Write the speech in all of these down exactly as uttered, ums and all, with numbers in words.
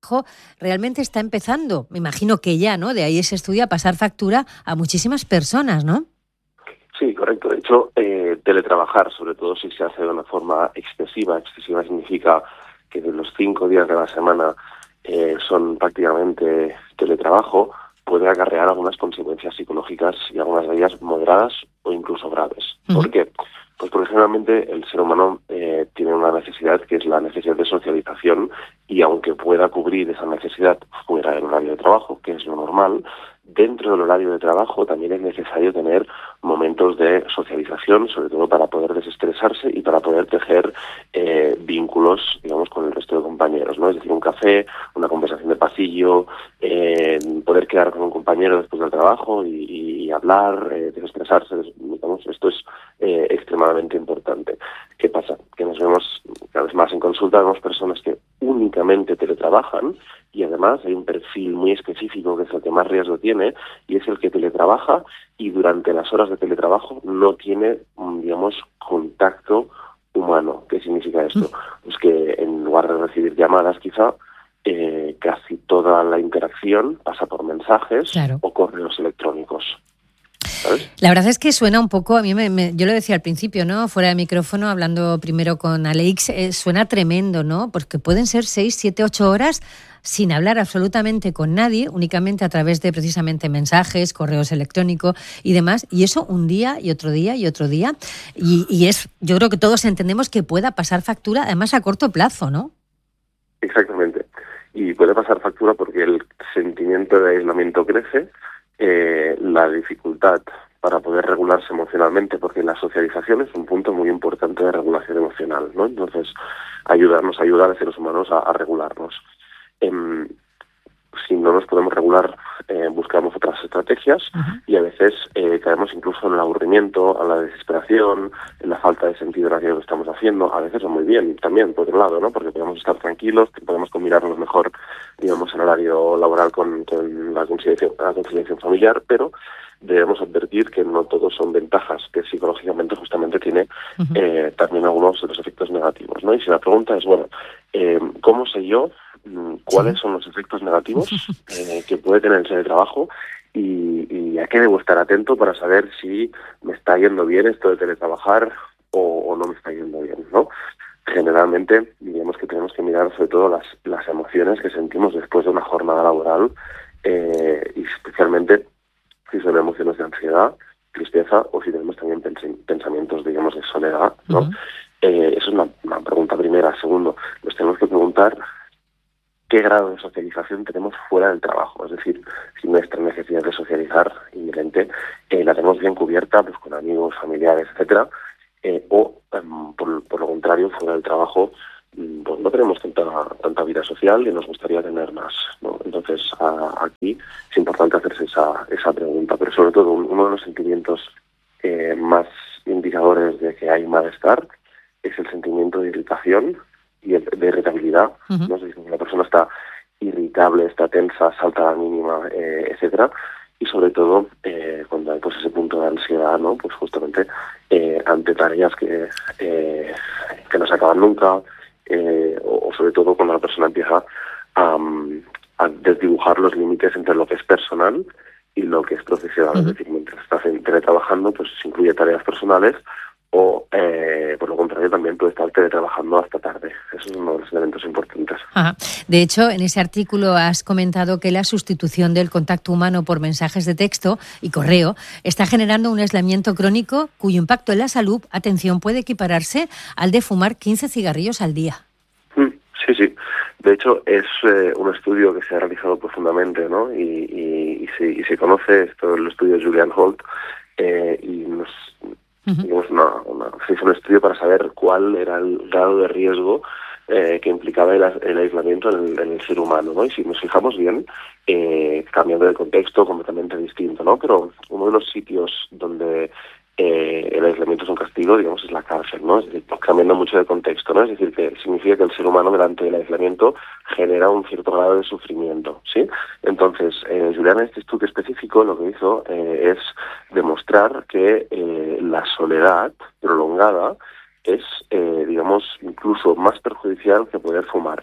teletrabajo realmente está empezando, me imagino que ya, ¿no? De ahí ese estudio a pasar factura a muchísimas personas, ¿no? Sí, correcto. De hecho, eh, teletrabajar, sobre todo si se hace de una forma excesiva, excesiva significa que de los cinco días de la semana eh, son prácticamente teletrabajo, puede acarrear algunas consecuencias psicológicas y algunas de ellas moderadas o incluso graves. Uh-huh. ¿Por qué? Pues porque generalmente el ser humano eh, tiene una necesidad que es la necesidad de socialización, y aunque pueda cubrir esa necesidad fuera del horario de trabajo, que es lo normal, dentro del horario de trabajo también es necesario tener momentos de socialización, sobre todo para poder desestresarse y para poder tejer eh, vínculos, digamos, con el resto de compañeros, ¿no? Es decir, un café, una conversación de pasillo, eh, poder quedar con un compañero después del trabajo y, y hablar, eh, desestresarse, digamos, esto es eh, extremadamente importante. ¿Qué pasa? Que nos vemos cada vez más en consulta, vemos personas que únicamente teletrabajan, y además hay un perfil muy específico que es el que más riesgo tiene, y es el que teletrabaja y durante las horas de teletrabajo no tiene, digamos, contacto humano. ¿Qué significa esto? Pues que en lugar de recibir llamadas, quizá, eh, casi toda la interacción pasa por mensajes, claro, o correos electrónicos. ¿Sabes? La verdad es que suena un poco, a mí me, me, yo lo decía al principio, ¿no? Fuera de micrófono, hablando primero con Alex, eh, suena tremendo, ¿no? Porque pueden ser seis, siete, ocho horas sin hablar absolutamente con nadie, únicamente a través de precisamente mensajes, correos electrónicos y demás, y eso un día y otro día y otro día, y, y es, yo creo que todos entendemos que pueda pasar factura, además a corto plazo, ¿no? Exactamente, y puede pasar factura porque el sentimiento de aislamiento crece, eh, la dificultad para poder regularse emocionalmente, porque la socialización es un punto muy importante de regulación emocional, ¿no? Entonces, ayudarnos, ayudar a seres humanos a, a regularnos. Eh, si no nos podemos regular, eh, buscamos otras estrategias, uh-huh, y a veces eh, caemos incluso en el aburrimiento, en la desesperación, en la falta de sentido en aquello que estamos haciendo. A veces es muy bien también, por otro lado, ¿no? Porque podemos estar tranquilos, podemos combinarnos mejor, digamos, el horario laboral con, con la conciliación, la conciliación familiar, pero debemos advertir que no todos son ventajas, que psicológicamente justamente tiene uh-huh. eh, también algunos de los efectos negativos, ¿no? Y si la pregunta es, bueno, eh, ¿cómo sé yo cuáles sí. son los efectos negativos eh, que puede tener el teletrabajo y, y a qué debo estar atento para saber si me está yendo bien esto de teletrabajar o, o no me está yendo bien, ¿no? Generalmente, diríamos que tenemos que mirar sobre todo las, las emociones que sentimos después de una jornada laboral, eh, y especialmente si son emociones de ansiedad, tristeza, o si tenemos también pens- pensamientos, digamos, de soledad, ¿no? Uh-huh. Eh, eso es una, una pregunta primera. Segundo, nos tenemos que preguntar qué grado de socialización tenemos fuera del trabajo. Es decir, si nuestra necesidad de socializar inherente eh, la tenemos bien cubierta, pues con amigos, familiares, etcétera, eh, o um, por, por lo contrario, fuera del trabajo, pues no tenemos tanta tanta vida social y nos gustaría tener más, ¿no? Entonces, a, aquí es importante hacerse esa esa pregunta, pero sobre todo uno de los sentimientos eh, más indicadores de que hay malestar es el sentimiento de irritación y el, de irritabilidad, uh-huh. ¿no? Si la persona está irritable, está tensa, salta a la mínima, eh, etcétera, y sobre todo eh, cuando hay pues ese punto de ansiedad, ¿no? Pues justamente eh, ante tareas que eh, que no se acaban nunca, eh, o, o sobre todo cuando la persona empieza a, a desdibujar los límites entre lo que es personal y lo que es profesional. Uh-huh. Es decir, mientras estás teletrabajando, pues se incluye tareas personales, o eh, por lo contrario también puede estar teletrabajando hasta tarde. Eso es uno de los elementos importantes. Ajá. De hecho, en ese artículo has comentado que la sustitución del contacto humano por mensajes de texto y correo está generando un aislamiento crónico cuyo impacto en la salud, atención, puede equipararse al de fumar quince cigarrillos al día. Sí, sí. De hecho, es eh, un estudio que se ha realizado profundamente, ¿no? Y, y, y, se, y se conoce, esto el estudio de Julian Holt, eh, y nos... Digamos, una, una, se hizo un estudio para saber cuál era el grado de riesgo eh, que implicaba el, el aislamiento en el, en el ser humano, ¿no? Y si nos fijamos bien, eh, cambiando de contexto completamente distinto, ¿no? Pero uno de los sitios donde eh, el aislamiento es un castigo, digamos, es la cárcel, ¿no? Es decir, cambiando mucho de contexto, ¿no? Es decir, que significa que el ser humano delante del aislamiento genera un cierto grado de sufrimiento, ¿sí? Entonces, eh, Julián, en este estudio específico lo que hizo eh, es demostrar que eh, la soledad prolongada es, eh, digamos, incluso más perjudicial que poder fumar, ¿sí?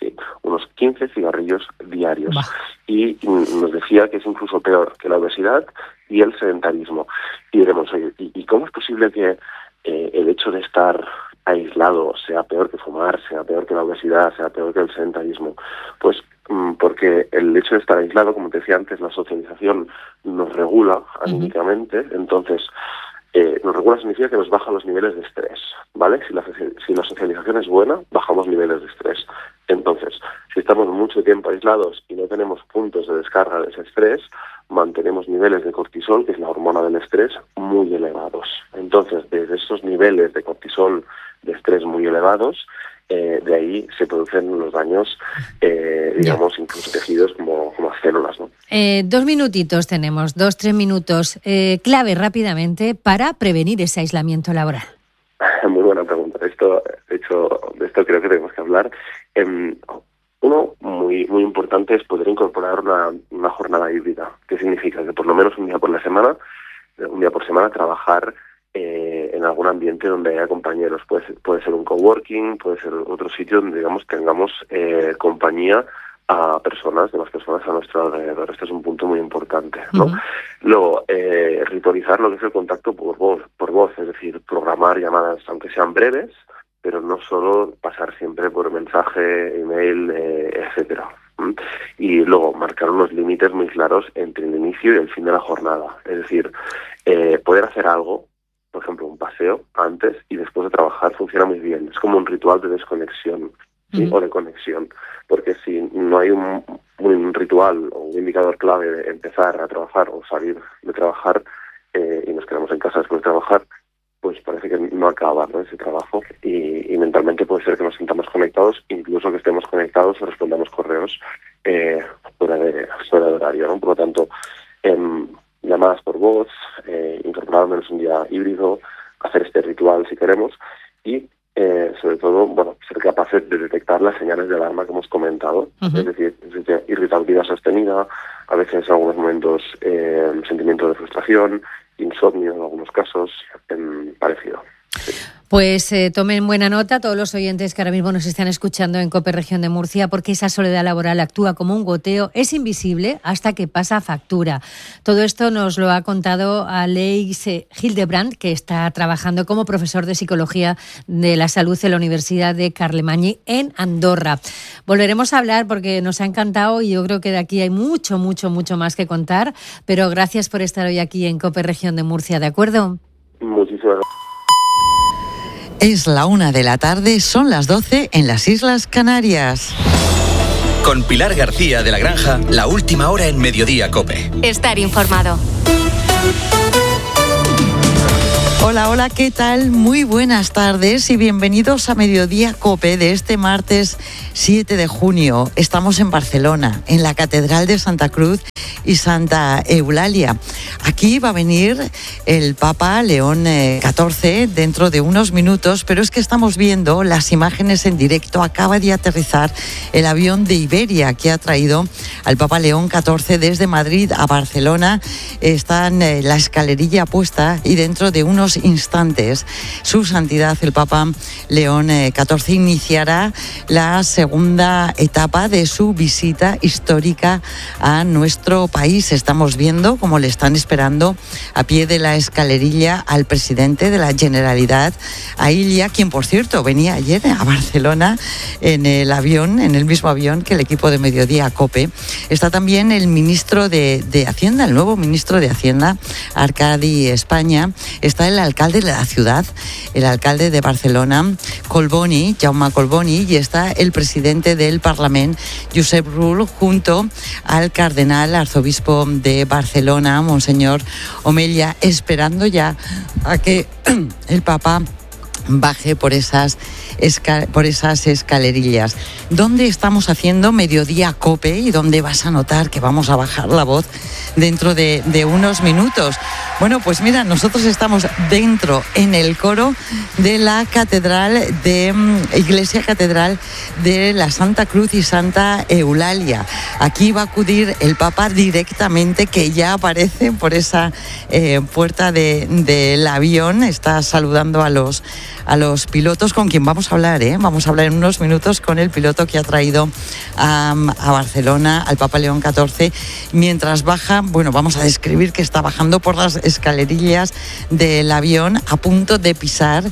sí, unos quince cigarrillos diarios. Bah. Y nos decía que es incluso peor que la obesidad y el sedentarismo. Y diremos, oye, ¿y, y cómo es posible que eh, el hecho de estar aislado sea peor que fumar, sea peor que la obesidad, sea peor que el sedentarismo? Pues mmm, porque el hecho de estar aislado, como te decía antes, la socialización nos regula anímicamente, uh-huh. entonces eh, nos regula significa que nos baja los niveles de estrés, ¿vale? Si la, si la socialización es buena, bajamos niveles de estrés. Entonces, si estamos mucho tiempo aislados y no tenemos puntos de descarga de ese estrés, mantenemos niveles de cortisol, que es la hormona del estrés, muy elevados. Entonces, desde esos niveles de cortisol, de estrés muy elevados, eh, de ahí se producen los daños, eh, digamos, incluso tejidos como, como las células, ¿no? Eh, dos minutitos tenemos, dos, tres minutos. Eh, clave rápidamente para prevenir ese aislamiento laboral. Muy buena pregunta. Esto, de hecho, de esto creo que tenemos que hablar. Eh, uno muy muy importante es poder incorporar una, una jornada híbrida. ¿Qué significa? Que por lo menos un día por la semana, un día por semana, trabajar eh, en algún ambiente donde haya compañeros. Puede ser, puede ser un coworking, puede ser otro sitio donde, digamos, tengamos eh, compañía a personas, de las personas a nuestro alrededor. Este es un punto muy importante, ¿no? Uh-huh. Luego, eh, ritualizar lo que es el contacto por voz, por voz, es decir, programar llamadas, aunque sean breves, pero no solo pasar siempre por mensaje, email, eh, etcétera. ¿Mm? Y luego, marcar unos límites muy claros entre el inicio y el fin de la jornada. Es decir, eh, poder hacer algo, por ejemplo, un paseo, antes y después de trabajar, funciona muy bien. Es como un ritual de desconexión. ¿Sí? Uh-huh. O de conexión, porque si no hay un, un ritual o un indicador clave de empezar a trabajar o salir de trabajar eh, y nos quedamos en casa después de trabajar, pues parece que no acaba, ¿no?, ese trabajo y, y mentalmente puede ser que nos sintamos conectados, incluso que estemos conectados o respondamos correos eh, fuera de fuera de horario, ¿no? Por lo tanto, eh, llamadas por voz, eh, incorporar al menos un día híbrido, hacer este ritual si queremos y Eh, sobre todo, bueno, ser capaces de detectar las señales de alarma que hemos comentado, uh-huh. es decir, irritabilidad sostenida, a veces en algunos momentos eh, sentimiento de frustración, insomnio en algunos casos, eh, parecido. Sí. Pues eh, tomen buena nota todos los oyentes que ahora mismo nos están escuchando en COPE Región de Murcia, porque esa soledad laboral actúa como un goteo, es invisible hasta que pasa factura. Todo esto nos lo ha contado Aleix Hildebrand, que está trabajando como profesor de Psicología de la Salud en la Universidad de Carlemany en Andorra. Volveremos a hablar porque nos ha encantado y yo creo que de aquí hay mucho, mucho, mucho más que contar, pero gracias por estar hoy aquí en COPE Región de Murcia, ¿de acuerdo? Muchísimas gracias. Es la una de la tarde, son las doce en las Islas Canarias. Con Pilar García de la Granja, la última hora en Mediodía COPE. Estar informado. Hola, hola, ¿qué tal? Muy buenas tardes y bienvenidos a Mediodía COPE de este martes siete de junio. Estamos en Barcelona, en la Catedral de Santa Cruz y Santa Eulalia. Aquí va a venir el Papa León catorce dentro de unos minutos, pero es que estamos viendo las imágenes en directo. Acaba de aterrizar el avión de Iberia que ha traído al Papa León catorce desde Madrid a Barcelona. Está en la escalerilla puesta y dentro de unos instantes su santidad el Papa León catorce iniciará la segunda etapa de su visita histórica a nuestro país. Estamos viendo cómo le están esperando a pie de la escalerilla al presidente de la Generalitat, a Illa, quien por cierto venía ayer a Barcelona en el avión, en el mismo avión que el equipo de Mediodía COPE. Está también el ministro de, de Hacienda, el nuevo ministro de Hacienda, Arcadi España. Está el alcalde de la ciudad, el alcalde de Barcelona, Collboni, Jaume Collboni, y está el presidente del Parlament, Josep Rull, junto al cardenal arzobispo de Barcelona, Monseñor Omella, esperando ya a que el Papa baje por esas Esca- por esas escalerillas. ¿Dónde estamos haciendo Mediodía COPE y dónde vas a notar que vamos a bajar la voz dentro de, de unos minutos? Bueno, pues mira, nosotros estamos dentro, en el coro de la catedral de Iglesia Catedral de la Santa Cruz y Santa Eulalia. Aquí va a acudir el Papa directamente, que ya aparece por esa eh, puerta de, del avión. Está saludando a los, a los pilotos con quien vamos a hablar, ¿eh? Vamos a hablar en unos minutos con el piloto que ha traído a, a Barcelona al Papa León catorce. Mientras baja, bueno, vamos a describir que está bajando por las escalerillas del avión a punto de pisar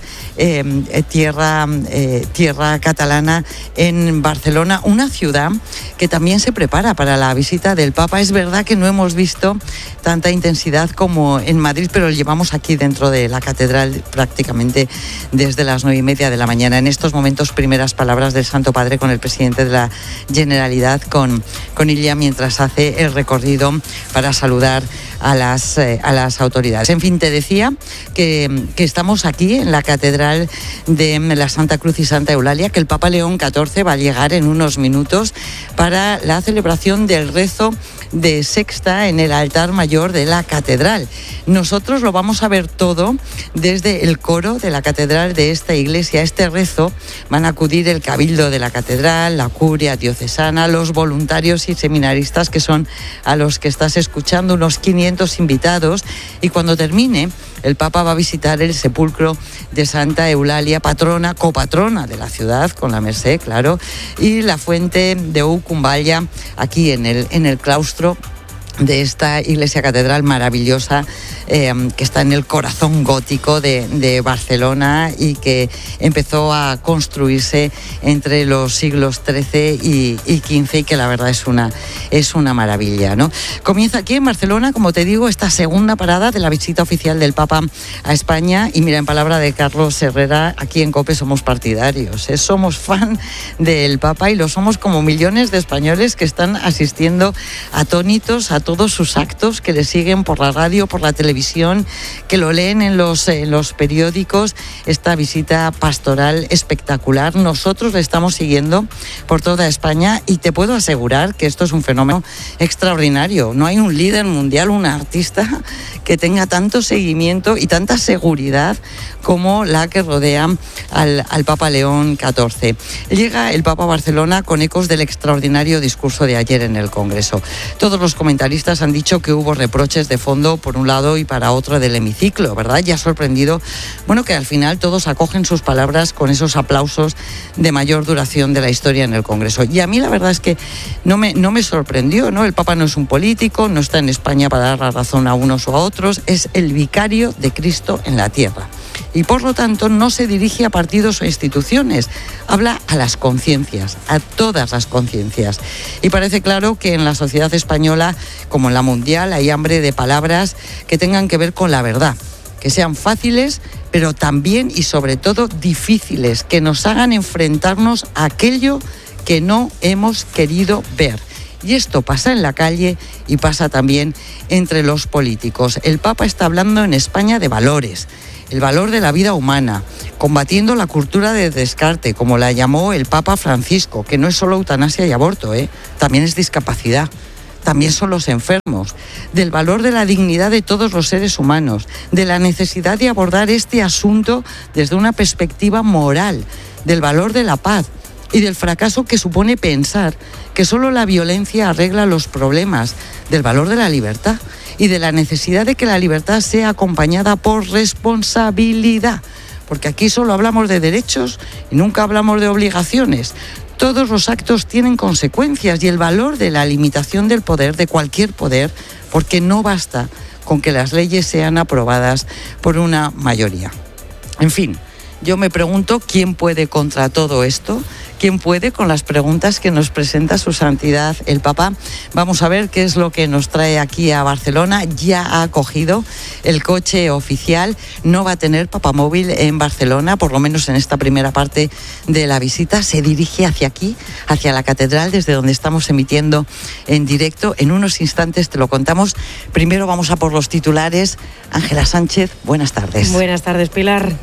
eh, tierra, eh, tierra catalana en Barcelona, una ciudad que también se prepara para la visita del Papa. Es verdad que no hemos visto tanta intensidad como en Madrid, pero lo llevamos aquí dentro de la catedral prácticamente desde las nueve y media de la mañana. En estos momentos, primeras palabras del Santo Padre con el presidente de la Generalitat, con, con Illa, mientras hace el recorrido para saludar a las, eh, a las autoridades. En fin, te decía que, que estamos aquí en la catedral de la Santa Cruz y Santa Eulalia, que el Papa León catorce va a llegar en unos minutos para la celebración del rezo de sexta en el altar mayor de la catedral. Nosotros lo vamos a ver todo desde el coro de la catedral de esta iglesia. A este rezo van a acudir el cabildo de la catedral, la curia diocesana, los voluntarios y seminaristas, que son a los que estás escuchando, unos quinientos invitados, y cuando termine el Papa va a visitar el sepulcro de Santa Eulalia, patrona, copatrona de la ciudad, con la Merced, claro, y la fuente de Ucumballa, aquí en el, en el claustro de esta iglesia catedral maravillosa, eh, que está en el corazón gótico de, de Barcelona y que empezó a construirse entre los siglos trece y, y quince, y que la verdad es una, es una maravilla, ¿no? Comienza aquí en Barcelona, como te digo, esta segunda parada de la visita oficial del Papa a España. Y mira, en palabra de Carlos Herrera, aquí en COPE somos partidarios, ¿eh? Somos fan del Papa, y lo somos como millones de españoles que están asistiendo atónitos a todos sus actos, que le siguen por la radio, por la televisión, que lo leen en los, en los periódicos. Esta visita pastoral espectacular, nosotros la estamos siguiendo por toda España, y te puedo asegurar que esto es un fenómeno extraordinario. No hay un líder mundial, un artista que tenga tanto seguimiento y tanta seguridad como la que rodea al, al Papa León catorce. Llega el Papa a Barcelona con ecos del extraordinario discurso de ayer en el Congreso. Todos los comentaristas han dicho que hubo reproches de fondo por un lado y para otro del hemiciclo, ¿verdad? Ya ha sorprendido, bueno, que al final todos acogen sus palabras con esos aplausos de mayor duración de la historia en el Congreso. Y a mí la verdad es que no me, no me sorprendió, ¿no? El Papa no es un político, no está en España para dar la razón a unos o a otros, es el vicario de Cristo en la tierra. Y por lo tanto no se dirige a partidos o instituciones, habla a las conciencias, a todas las conciencias. Y parece claro que en la sociedad española, como en la mundial, hay hambre de palabras que tengan que ver con la verdad, que sean fáciles, pero también y sobre todo difíciles, que nos hagan enfrentarnos a aquello que no hemos querido ver. Y esto pasa en la calle y pasa también entre los políticos. El Papa está hablando en España de valores, el valor de la vida humana, combatiendo la cultura de descarte, como la llamó el Papa Francisco, que no es solo eutanasia y aborto, ¿eh? También es discapacidad, también son los enfermos, del valor de la dignidad de todos los seres humanos, de la necesidad de abordar este asunto desde una perspectiva moral, del valor de la paz y del fracaso que supone pensar que solo la violencia arregla los problemas, del valor de la libertad y de la necesidad de que la libertad sea acompañada por responsabilidad, porque aquí solo hablamos de derechos y nunca hablamos de obligaciones. Todos los actos tienen consecuencias, y el valor de la limitación del poder, de cualquier poder, porque no basta con que las leyes sean aprobadas por una mayoría. En fin, yo me pregunto quién puede contra todo esto. ¿Quién puede con las preguntas que nos presenta su santidad el Papa? Vamos a ver qué es lo que nos trae aquí a Barcelona. Ya ha acogido el coche oficial, no va a tener papamóvil en Barcelona, por lo menos en esta primera parte de la visita. Se dirige hacia aquí, hacia la catedral, desde donde estamos emitiendo en directo. En unos instantes te lo contamos. Primero vamos a por los titulares. Ángela Sánchez, buenas tardes. Buenas tardes, Pilar.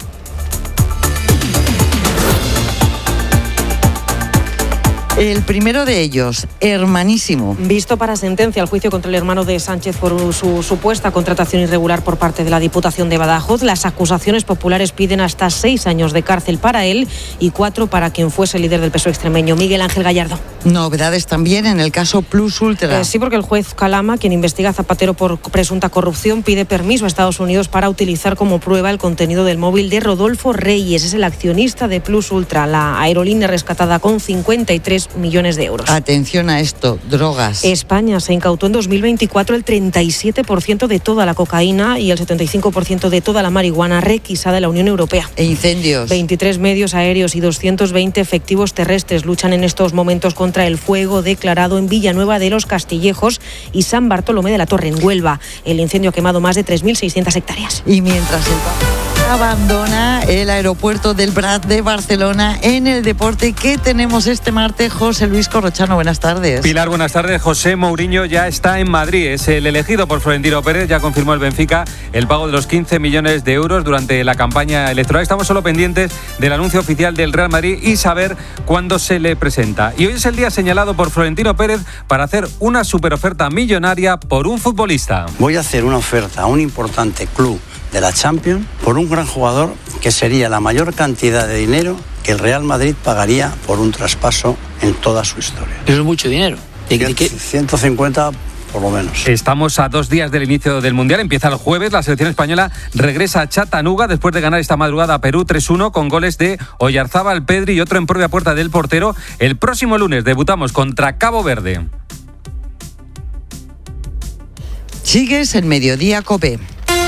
El primero de ellos, hermanísimo. Visto para sentencia el juicio contra el hermano de Sánchez por su supuesta contratación irregular por parte de la Diputación de Badajoz. Las acusaciones populares piden hasta seis años de cárcel para él y cuatro para quien fuese líder del P S O E extremeño, Miguel Ángel Gallardo. Novedades también en el caso Plus Ultra. Eh, sí, porque el juez Calama, quien investiga a Zapatero por presunta corrupción, pide permiso a Estados Unidos para utilizar como prueba el contenido del móvil de Rodolfo Reyes. Es el accionista de Plus Ultra, la aerolínea rescatada con cincuenta y tres millones de euros. Atención a esto, drogas. España se incautó en dos mil veinticuatro el treinta y siete por ciento de toda la cocaína y el setenta y cinco por ciento de toda la marihuana requisada en la Unión Europea. E incendios. veintitrés medios aéreos y doscientos veinte efectivos terrestres luchan en estos momentos contra el fuego declarado en Villanueva de los Castillejos y San Bartolomé de la Torre, en Huelva. El incendio ha quemado más de tres mil seiscientas hectáreas. Y mientras el Papa abandona el aeropuerto del Prat de Barcelona, en el deporte, ¿qué tenemos este martes? José Luis Corrochano, buenas tardes. Pilar, buenas tardes. José Mourinho ya está en Madrid. Es el elegido por Florentino Pérez. Ya confirmó el Benfica el pago de los quince millones de euros durante la campaña electoral. Estamos solo pendientes del anuncio oficial del Real Madrid y saber cuándo se le presenta. Y hoy es el día señalado por Florentino Pérez para hacer una superoferta millonaria por un futbolista. Voy a hacer una oferta a un importante club de la Champions por un gran jugador que sería la mayor cantidad de dinero que el Real Madrid pagaría por un traspaso en toda su historia. Eso es mucho dinero. ¿De qué? ciento cincuenta por lo menos. Estamos a dos días del inicio del Mundial. Empieza el jueves. La selección española regresa a Chattanooga después de ganar esta madrugada a Perú tres uno con goles de Oyarzábal, Pedri y otro en propia puerta del portero. El próximo lunes debutamos contra Cabo Verde. Sigues en Mediodía COPE.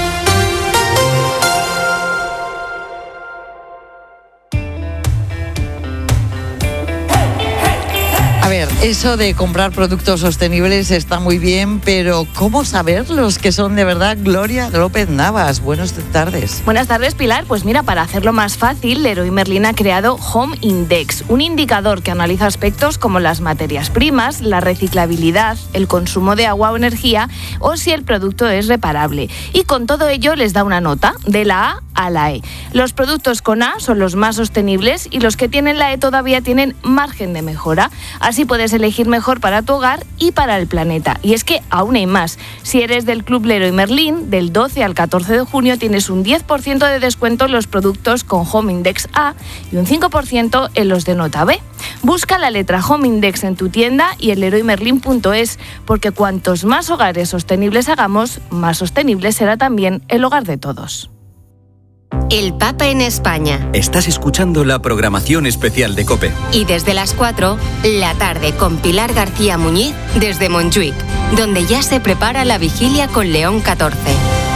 A ver, eso de comprar productos sostenibles está muy bien, pero ¿cómo saber los que son de verdad? Gloria López Navas, buenas tardes. Buenas tardes, Pilar. Pues mira, para hacerlo más fácil, Leroy Merlin ha creado Home Index, un indicador que analiza aspectos como las materias primas, la reciclabilidad, el consumo de agua o energía o si el producto es reparable. Y con todo ello les da una nota, de la A a la E. Los productos con A son los más sostenibles y los que tienen la E todavía tienen margen de mejora. Así puedes elegir mejor para tu hogar y para el planeta. Y es que aún hay más. Si eres del Club Leroy Merlin, del doce al catorce de junio tienes un diez por ciento de descuento en los productos con Home Index A y un cinco por ciento en los de nota B. Busca la letra Home Index en tu tienda y en leroy merlin punto es, porque cuantos más hogares sostenibles hagamos, más sostenible será también el hogar de todos. El Papa en España. Estás escuchando la programación especial de COPE. Y desde las cuatro, la tarde con Pilar García Muñiz desde Montjuic, donde ya se prepara la vigilia con León catorce.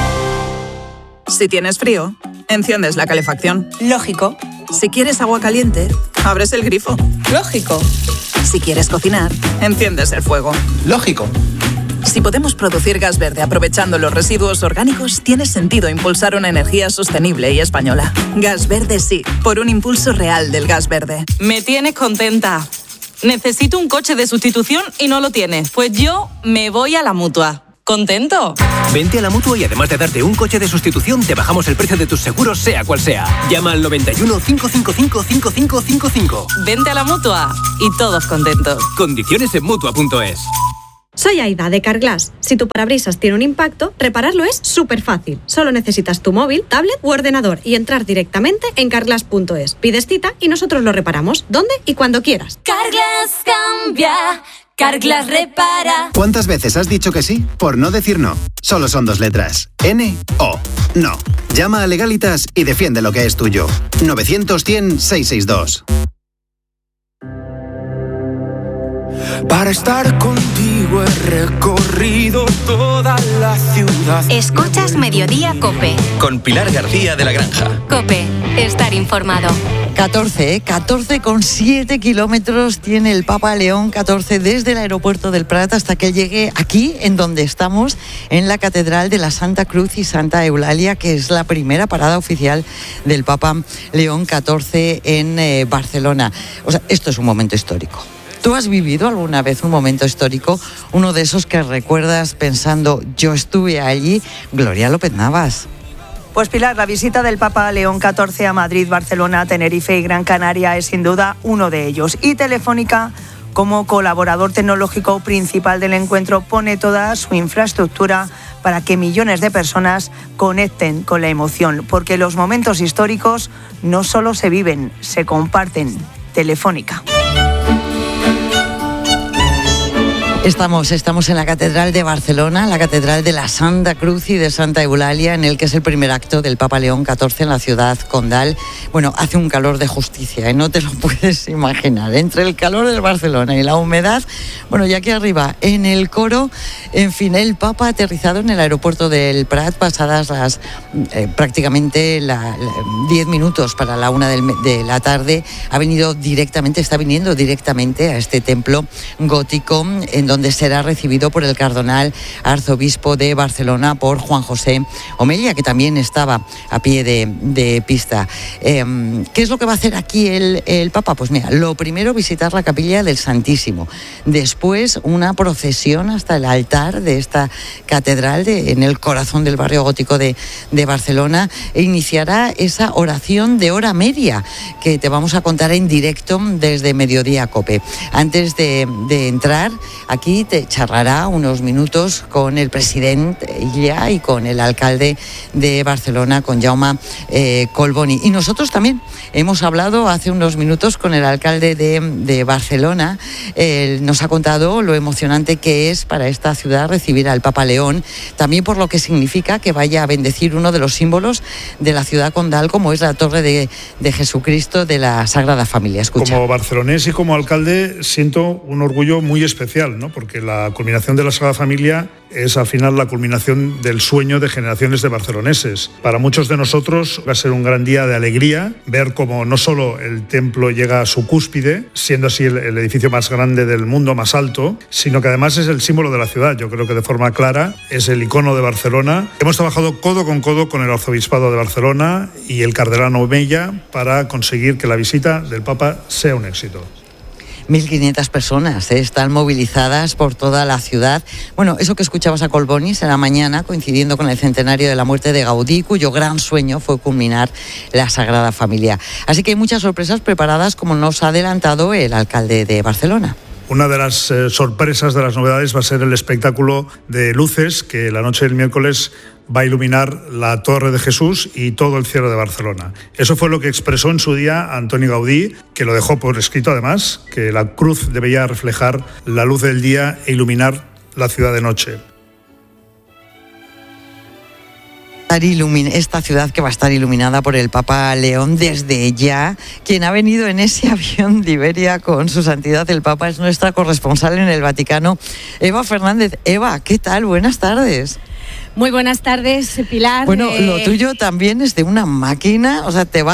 Si tienes frío, enciendes la calefacción. Lógico. Si quieres agua caliente, abres el grifo. Lógico. Si quieres cocinar, enciendes el fuego. Lógico. Si podemos producir gas verde aprovechando los residuos orgánicos, tiene sentido impulsar una energía sostenible y española. Gas verde sí, por un impulso real del gas verde. Me tienes contenta. Necesito un coche de sustitución y no lo tienes. Pues yo me voy a la Mutua. ¿Contento? Vente a la Mutua y además de darte un coche de sustitución, te bajamos el precio de tus seguros, sea cual sea. Llama al noventa y uno, cinco cinco cinco, cinco cinco cinco cinco. Vente a la Mutua y todos contentos. Condiciones en Mutua punto es. Soy Aida de Carglass. Si tu parabrisas tiene un impacto, repararlo es súper fácil. Solo necesitas tu móvil, tablet u ordenador y entrar directamente en carglass punto es. Pides cita y nosotros lo reparamos donde y cuando quieras. Carglass cambia, Carglass repara. ¿Cuántas veces has dicho que sí por no decir no? Solo son dos letras. N O. No. Llama a Legalitas y defiende lo que es tuyo. novecientos, cien, seiscientos sesenta y dos. Para estar contigo he recorrido toda la ciudad. Escuchas Mediodía COPE. Con Pilar García de la Granja. COPE. Estar informado. catorce, ¿eh? catorce con siete kilómetros tiene el Papa León catorce desde el aeropuerto del Prat hasta que llegue aquí, en donde estamos, en la Catedral de la Santa Cruz y Santa Eulalia, que es la primera parada oficial del Papa León catorce en eh, Barcelona. O sea, esto es un momento histórico. ¿Tú has vivido alguna vez un momento histórico? Uno de esos que recuerdas pensando, yo estuve allí. Gloria López Navas. Pues Pilar, la visita del Papa León catorce a Madrid, Barcelona, Tenerife y Gran Canaria es sin duda uno de ellos. Y Telefónica como colaborador tecnológico principal del encuentro, pone toda su infraestructura para que millones de personas conecten con la emoción, porque los momentos históricos no solo se viven, se comparten. Telefónica. Estamos, estamos en la Catedral de Barcelona, la Catedral de la Santa Cruz y de Santa Eulalia, en el que es el primer acto del Papa León catorce en la ciudad condal. Bueno, hace un calor de justicia, ¿eh? No te lo puedes imaginar. Entre el calor de Barcelona y la humedad, bueno, ya aquí arriba, en el coro, en fin, el Papa ha aterrizado en el aeropuerto del Prat, pasadas las eh, prácticamente la, la, diez minutos para la una del, de la tarde. Ha venido directamente, está viniendo directamente a este templo gótico, en donde donde será recibido por el cardenal arzobispo de Barcelona, por Juan José Omella, que también estaba a pie de, de pista. Eh, ¿Qué es lo que va a hacer aquí el, el Papa? Pues mira, lo primero, visitar la capilla del Santísimo. Después, una procesión hasta el altar de esta catedral de, en el corazón del barrio gótico de, de Barcelona, e iniciará esa oración de hora media que te vamos a contar en directo desde Mediodía Cope. Antes de, de entrar aquí, Aquí te charlará unos minutos con el presidente Illa y con el alcalde de Barcelona, con Jaume eh, Collboni. Y nosotros también hemos hablado hace unos minutos con el alcalde de, de Barcelona. Eh, nos ha contado lo emocionante que es para esta ciudad recibir al Papa León, también por lo que significa que vaya a bendecir uno de los símbolos de la ciudad condal, como es la Torre de, de Jesucristo de la Sagrada Familia. Escucha. Como barcelonés y como alcalde siento un orgullo muy especial, ¿no? Porque la culminación de la Sagrada Familia es al final la culminación del sueño de generaciones de barceloneses. Para muchos de nosotros va a ser un gran día de alegría ver cómo no solo el templo llega a su cúspide, siendo así el, el edificio más grande del mundo, más alto, sino que además es el símbolo de la ciudad. Yo creo que de forma clara es el icono de Barcelona. Hemos trabajado codo con codo con el Arzobispado de Barcelona y el cardenal Omella para conseguir que la visita del Papa sea un éxito. mil quinientas personas ¿eh? están movilizadas por toda la ciudad. Bueno, eso que escuchabas a Collboni será mañana, coincidiendo con el centenario de la muerte de Gaudí, cuyo gran sueño fue culminar la Sagrada Familia. Así que hay muchas sorpresas preparadas, como nos ha adelantado el alcalde de Barcelona. Una de las eh, sorpresas, de las novedades, va a ser el espectáculo de luces que la noche del miércoles va a iluminar la Torre de Jesús y todo el cielo de Barcelona. Eso fue lo que expresó en su día Antoni Gaudí, que lo dejó por escrito además, que la cruz debía reflejar la luz del día e iluminar la ciudad de noche. Esta ciudad que va a estar iluminada por el Papa León desde ya. Quien ha venido en ese avión de Iberia con su santidad el Papa es nuestra corresponsal en el Vaticano, Eva Fernández. Eva, ¿qué tal? Buenas tardes. Muy buenas tardes, Pilar. Bueno, eh... lo tuyo también es de una máquina, o sea, te vas